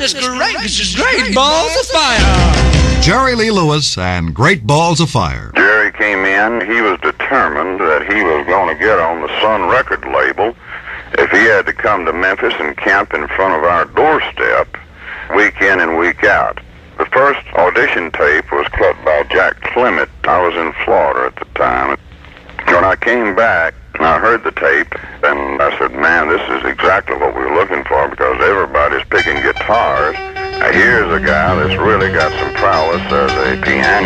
This is Great Balls of Fire. Jerry Lee Lewis and Great Balls of Fire. Jerry came in. He was determined that he was going to get on the Sun record label if he had to come to Memphis and camp in front of our doorstep week in and week out. The first audition tape was cut by Jack Clement. I was in Florida at the time. When I came back, I heard the tape, and I said, man, this is exactly what we were looking for, because everybody's picking guitars. Now, here's a guy that's really got some prowess as a pianist.